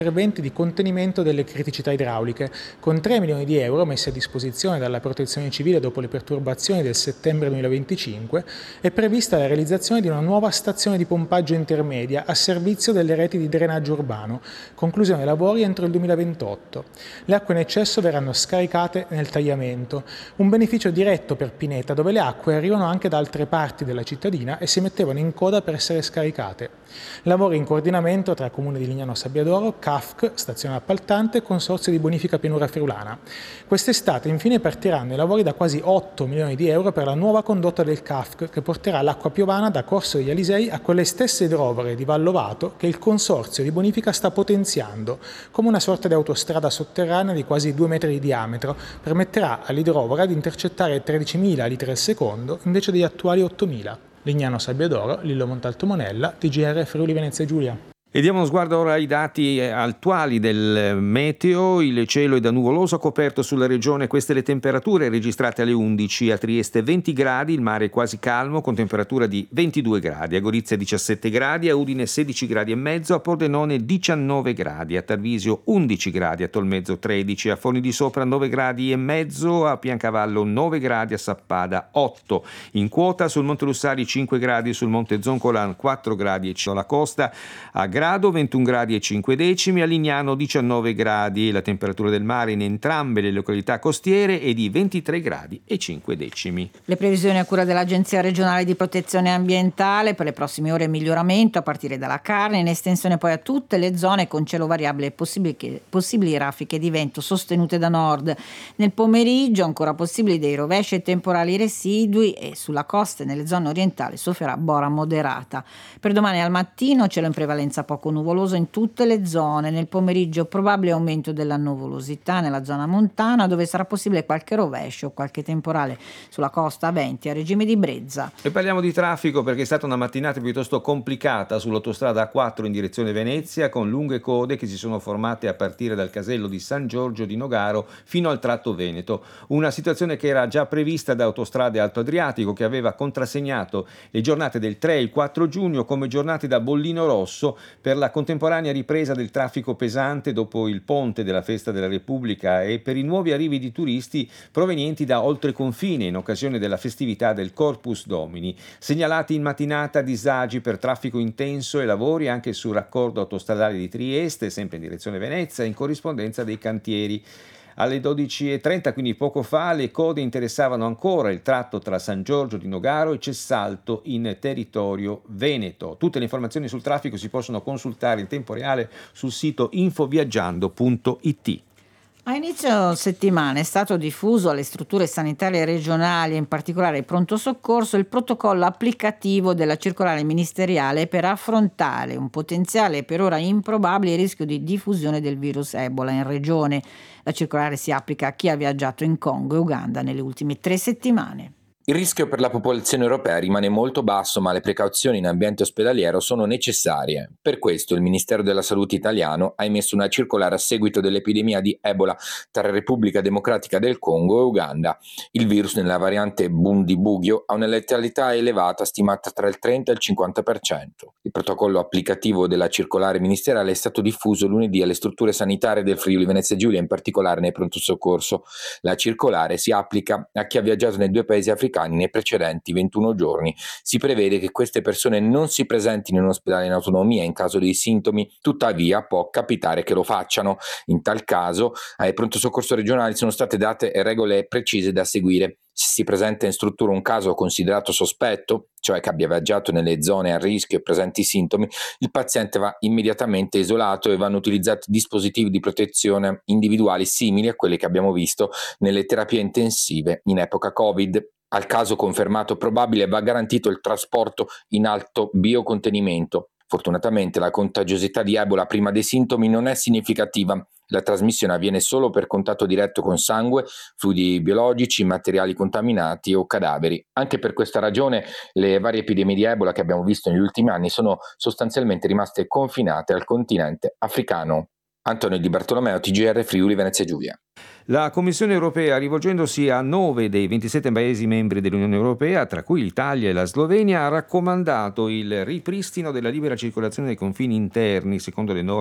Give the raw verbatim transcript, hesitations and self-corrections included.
interventi di contenimento delle criticità idrauliche. Con tre milioni di euro messi a disposizione dalla Protezione Civile dopo le perturbazioni del settembre duemilaventicinque, è prevista la realizzazione di una nuova stazione di pompaggio intermedia a servizio delle reti di drenaggio urbano, conclusione dei lavori entro il duemilaventotto. Le acque in eccesso verranno scaricate nel tagliamento, un beneficio diretto per Pineta, dove le acque arrivano anche da altre parti della cittadina e si mettevano in coda per essere scaricate. Lavori in coordinamento tra Comune di Lignano Sabbiadoro, C A F C, stazione appaltante e Consorzio di Bonifica Pianura Friulana. Quest'estate infine partiranno i lavori da quasi otto milioni di euro per la nuova condotta del C A F C che porterà l'acqua piovana da Corso degli Alisei a quelle stesse idrovore di Vallovato che il Consorzio di Bonifica sta potenziando, come una sorta di autostrada sotterranea di quasi due metri di diametro, permetterà all'idrovora di intercettare tredicimila litri al secondo invece degli attuali ottomila. Lignano Sabbiadoro, Lillo Montalto Monella, T G R Friuli Venezia Giulia. E diamo uno sguardo ora ai dati attuali del meteo. Il cielo è da nuvoloso coperto sulla regione, queste le temperature registrate alle undici, a Trieste venti gradi, il mare è quasi calmo con temperatura di ventidue gradi, a Gorizia diciassette gradi, a Udine sedici gradi e mezzo, a Pordenone diciannove gradi, a Tarvisio undici gradi, a Tolmezzo tredici, a Forni di Sopra nove gradi e mezzo, a Piancavallo nove gradi, a Sappada otto. In quota sul Monte Lussari cinque gradi, sul Monte Zoncolan quattro gradi e sulla costa a grado, ventuno gradi e cinque decimi, a Lignano diciannove gradi, la temperatura del mare in entrambe le località costiere è di ventitré gradi e cinque decimi. Le previsioni a cura dell'Agenzia regionale di protezione ambientale per le prossime ore: miglioramento a partire dalla Carnia, in estensione poi a tutte le zone con cielo variabile e possibili, possibili raffiche di vento sostenute da nord. Nel pomeriggio ancora possibili dei rovesci e temporali residui e sulla costa e nelle zone orientali soffierà bora moderata. Per domani al mattino cielo in prevalenza poco nuvoloso in tutte le zone, nel pomeriggio probabile aumento della nuvolosità nella zona montana dove sarà possibile qualche rovescio o qualche temporale sulla costa a venti a regime di brezza. E parliamo di traffico perché è stata una mattinata piuttosto complicata sull'autostrada A quattro in direzione Venezia, con lunghe code che si sono formate a partire dal casello di San Giorgio di Nogaro fino al tratto Veneto, una situazione che era già prevista da Autostrade Alto Adriatico, che aveva contrassegnato le giornate del tre e il quattro giugno come giornate da bollino rosso per la contemporanea ripresa del traffico pesante dopo il ponte della Festa della Repubblica e per i nuovi arrivi di turisti provenienti da oltreconfine in occasione della festività del Corpus Domini. Segnalati in mattinata disagi per traffico intenso e lavori anche sul raccordo autostradale di Trieste, sempre in direzione Venezia, in corrispondenza dei cantieri. Alle dodici e trenta, quindi poco fa, le code interessavano ancora il tratto tra San Giorgio di Nogaro e Cessalto in territorio veneto. Tutte le informazioni sul traffico si possono consultare in tempo reale sul sito infoviaggiando punto it. A inizio settimana è stato diffuso alle strutture sanitarie regionali, in particolare il pronto soccorso, il protocollo applicativo della circolare ministeriale per affrontare un potenziale e per ora improbabile rischio di diffusione del virus Ebola in regione. La circolare si applica a chi ha viaggiato in Congo e Uganda nelle ultime tre settimane. Il rischio per la popolazione europea rimane molto basso, ma le precauzioni in ambiente ospedaliero sono necessarie. Per questo il Ministero della Salute italiano ha emesso una circolare a seguito dell'epidemia di Ebola tra Repubblica Democratica del Congo e Uganda. Il virus nella variante Bundibugyo ha una letalità elevata, stimata tra il trenta e il cinquanta per cento. Il protocollo applicativo della circolare ministeriale è stato diffuso lunedì alle strutture sanitarie del Friuli Venezia Giulia, in particolare nei pronto soccorso. La circolare si applica a chi ha viaggiato nei due paesi africani nei precedenti ventuno giorni. Si prevede che queste persone non si presentino in ospedale in autonomia in caso di sintomi, tuttavia può capitare che lo facciano. In tal caso ai pronto soccorso regionali sono state date regole precise da seguire. Se si presenta in struttura un caso considerato sospetto, cioè che abbia viaggiato nelle zone a rischio e presenti sintomi, il paziente va immediatamente isolato e vanno utilizzati dispositivi di protezione individuali simili a quelli che abbiamo visto nelle terapie intensive in epoca Covid. Al caso confermato probabile va garantito il trasporto in alto biocontenimento. Fortunatamente la contagiosità di Ebola prima dei sintomi non è significativa. La trasmissione avviene solo per contatto diretto con sangue, fluidi biologici, materiali contaminati o cadaveri. Anche per questa ragione le varie epidemie di Ebola che abbiamo visto negli ultimi anni sono sostanzialmente rimaste confinate al continente africano. Antonio Di Bartolomeo, T G R Friuli Venezia Giulia. La Commissione europea, rivolgendosi a nove dei ventisette paesi membri dell'Unione Europea, tra cui l'Italia e la Slovenia, ha raccomandato il ripristino della libera circolazione dei confini interni secondo le norme